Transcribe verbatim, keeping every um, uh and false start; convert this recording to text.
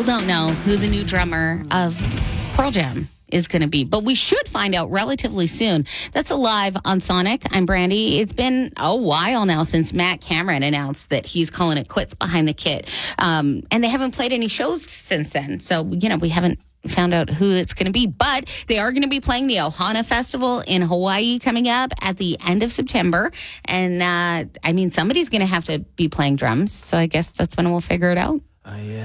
don't know who the new drummer of Pearl Jam is going to be, but we should find out relatively soon. That's Alive on Sonic. I'm Brandy. It's been a while now since Matt Cameron announced that he's calling it quits behind the kit. Um, and they haven't played any shows since then. So, you know, we haven't found out who it's going to be, but they are going to be playing the Ohana Festival in Hawaii coming up at the end of September. And, uh, I mean, somebody's going to have to be playing drums. So I guess that's when we'll figure it out. Uh, yeah.